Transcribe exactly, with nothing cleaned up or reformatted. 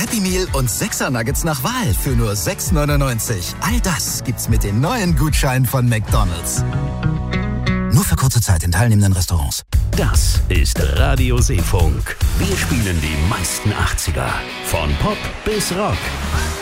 Happy Meal und sechser Nuggets nach Wahl für nur sechs neunundneunzig. All das gibt's mit den neuen Gutscheinen von McDonald's. Nur für kurze Zeit in teilnehmenden Restaurants. Das ist Radio Seefunk. Wir spielen die meisten achtziger. Von Pop bis Rock.